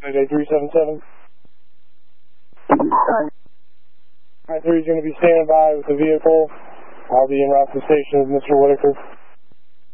Mayday 377. 93 is going to be standing by with the vehicle. I'll be en route to the station with Mr. Whitaker.